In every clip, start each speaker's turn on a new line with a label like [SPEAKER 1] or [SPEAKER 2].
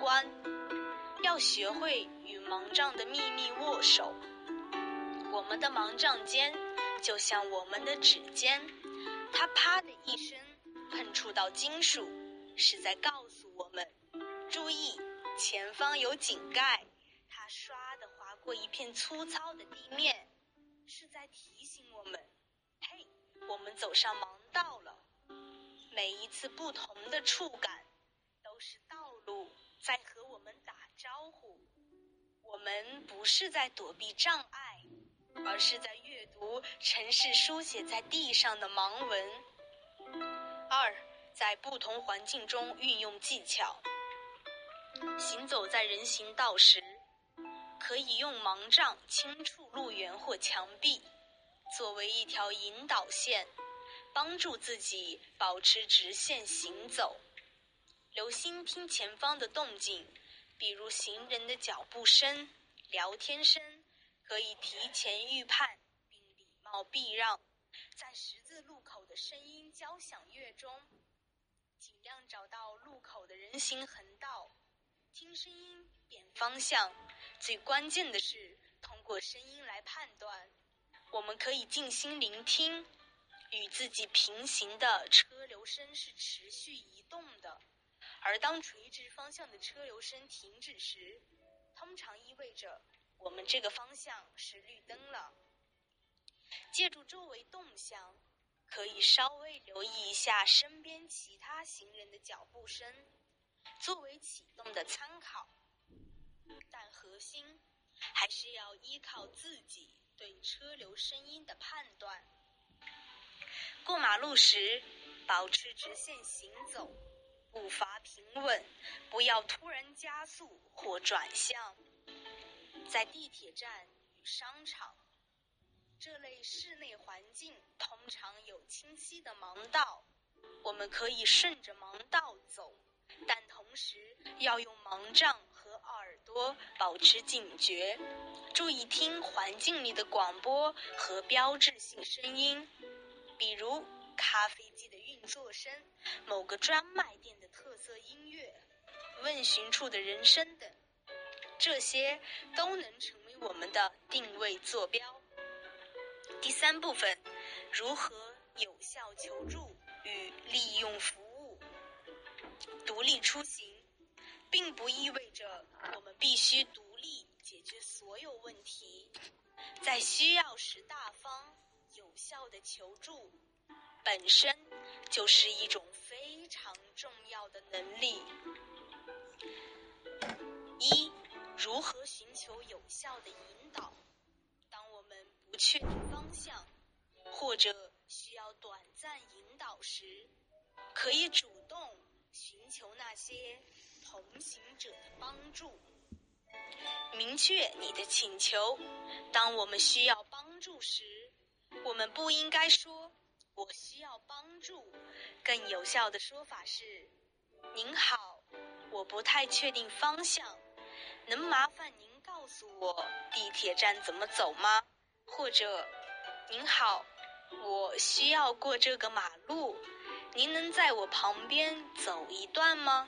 [SPEAKER 1] 关。要学会与盲杖的秘密握手。我们的盲杖尖就像我们的指尖，它啪的一声碰触到金属，是在告诉我们注意，前方有井盖。它唰地划过一片粗糙的地面，是在提醒我们，嘿，我们走上盲道了。每一次不同的触感都是道路在和我们打招呼。我们不是在躲避障碍，而是在阅读城市书写在地上的盲文。2，在不同环境中运用技巧。行走在人行道时，可以用盲杖轻触路缘或墙壁，作为一条引导线，帮助自己保持直线行走。留心听前方的动静，比如行人的脚步声、聊天声，可以提前预判并礼貌避让。在十字路口的声音交响乐中，尽量找到路口的人行横道，听声音变方向。最关键的是通过声音来判断。我们可以静心聆听，与自己平行的车流声是持续移动的，而当垂直方向的车流声停止时，通常意味着我们这个方向是绿灯了。借助周围动向，可以稍微留意一下身边其他行人的脚步声，作为启动的参考。但核心还是要依靠自己对车流声音的判断。过马路时，保持直线行走，步伐平稳，不要突然加速或转向。在地铁站与商场这类室内环境通常有清晰的盲道，我们可以顺着盲道走，但同时要用盲杖和耳朵保持警觉，注意听环境里的广播和标志性声音，比如咖啡机的运作声、某个专卖店的特色音乐、问询处的人声等，这些都能成为我们的定位坐标。第3部分，如何有效求助与利用服务。独立出行并不意味着我们必须独立解决所有问题，在需要时大方有效的求助本身就是一种非常重要的能力。1，如何寻求有效的引导。当我们不确定方向，或者需要短暂引导时，可以主动寻求那些同行者的帮助。明确你的请求。当我们需要帮助时，我们不应该说我需要帮助，更有效的说法是，您好，我不太确定方向，能麻烦您告诉我地铁站怎么走吗？或者，您好，我需要过这个马路，您能在我旁边走一段吗？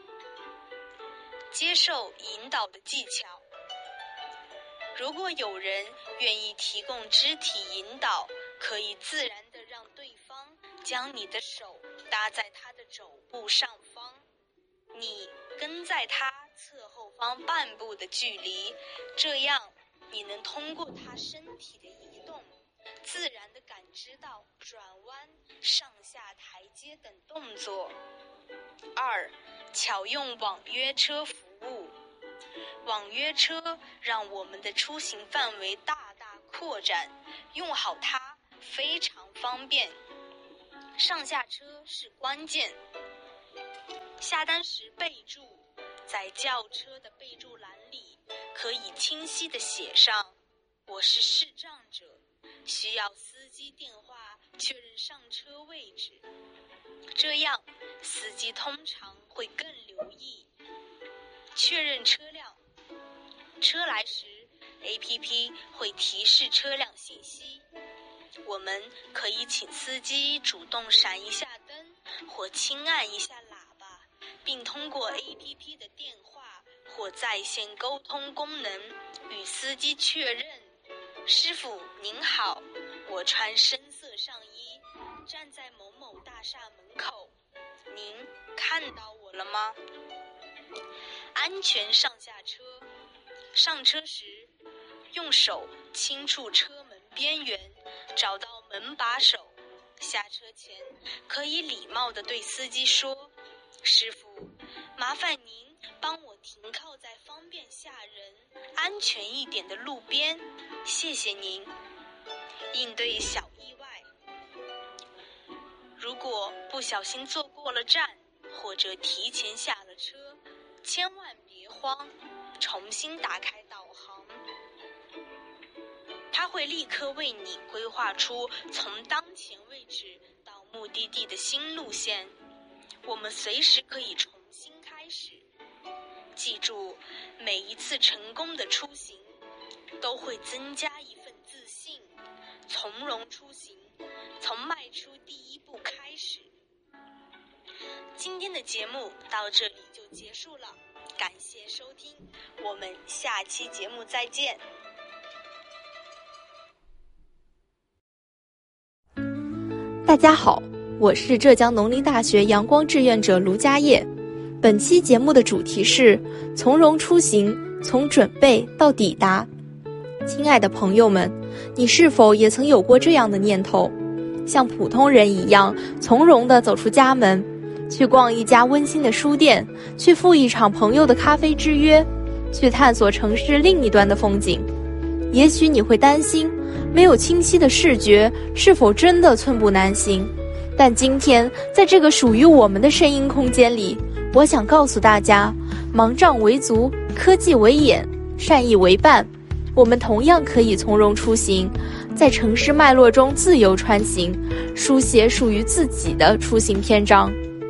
[SPEAKER 1] 接受引导的技巧。如果有人愿意提供肢体引导，可以自然地让对方将你的手搭在他的肘部上方，你跟在他侧后方半步的距离，这样你能通过他身体的移动，自然地感知到转弯、上下台阶等动作。2，巧用网约车服务。网约车让我们的出行范围大大扩展，用好它非常方便。上下车是关键。下单时备注，在轿车的备注栏里可以清晰地写上我是视障者，需要司机电话确认上车位置，这样司机通常会更留意。确认车辆，车来时 APP 会提示车辆信息，我们可以请司机主动闪一下灯或轻按一下喇叭，并通过 APP 的电话过在线沟通功能与司机确认：师傅您好，我穿深色上衣，站在某某大厦门口，您看到我了吗？安全上下车。上车时，用手轻触车门边缘，找到门把手。下车前，可以礼貌地对司机说：师傅，麻烦您帮我停靠在方便下人、安全一点的路边，谢谢您。应对小意外。如果不小心坐过了站，或者提前下了车，千万别慌，重新打开导航，它会立刻为你规划出从当前位置到目的地的新路线，我们随时可以重新开始。记住，每一次成功的出行都会增加一份自信。从容出行，从迈出第一步开始。今天的节目到这里就结束了，感谢收听，我们下期节目再见。
[SPEAKER 2] 大家好，我是浙江农林大学阳光志愿者卢家业。本期节目的主题是从容出行，从准备到抵达。亲爱的朋友们，你是否也曾有过这样的念头，像普通人一样从容地走出家门，去逛一家温馨的书店，去赴一场朋友的咖啡之约，去探索城市另一端的风景？也许你会担心，没有清晰的视觉，是否真的寸步难行？但今天，在这个属于我们的声音空间里，我想告诉大家，盲杖为足，科技为眼，善意为伴，我们同样可以从容出行，在城市脉络中自由穿行，书写属于自己的出行篇章。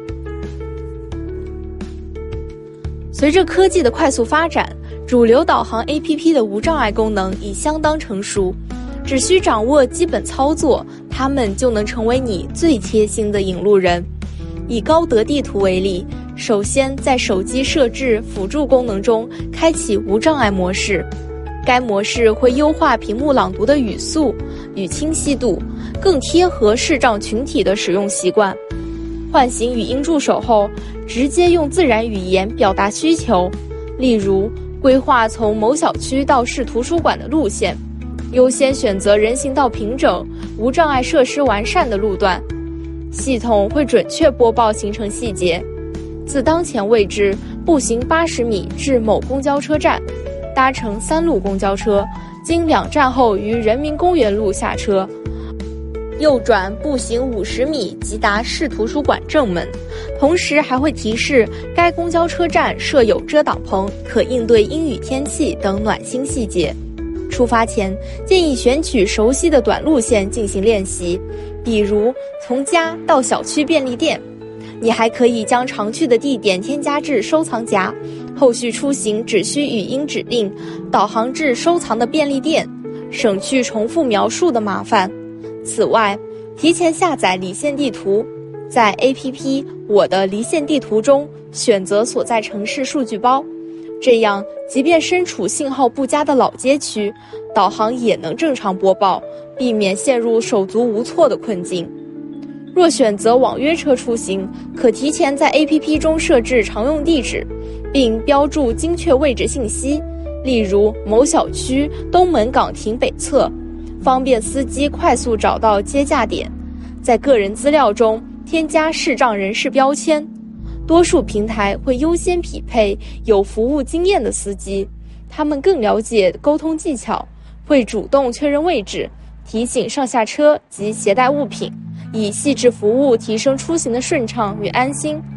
[SPEAKER 2] 随着科技的快速发展，主流导航 APP 的无障碍功能已相当成熟，只需掌握基本操作，它们就能成为你最贴心的引路人。以高德地图为例，首先在手机设置辅助功能中开启无障碍模式，该模式会优化屏幕朗读的语速与清晰度，更贴合视障群体的使用习惯。唤醒语音助手后，直接用自然语言表达需求，例如规划从某小区到市图书馆的路线，优先选择人行道平整、无障碍设施完善的路段。系统会准确播报行程细节，自当前位置步行80米至某公交车站，搭乘3路公交车，经2站后于人民公园路下车，右转步行50米即达市图书馆正门。同时还会提示该公交车站设有遮挡棚，可应对阴雨天气等暖心细节。出发前建议选取熟悉的短路线进行练习，比如从家到小区便利店。你还可以将常去的地点添加至收藏夹，后续出行只需语音指令导航至收藏的便利店，省去重复描述的麻烦。此外，提前下载离线地图，在 APP 我的离线地图中选择所在城市数据包，这样即便身处信号不佳的老街区，导航也能正常播报，避免陷入手足无措的困境。若选择网约车出行，可提前在 APP 中设置常用地址，并标注精确位置信息，例如某小区东门岗亭北侧，方便司机快速找到接驾点。在个人资料中添加视障人士标签，多数平台会优先匹配有服务经验的司机，他们更了解沟通技巧，会主动确认位置，提醒上下车及携带物品，以细致服务提升出行的顺畅与安心。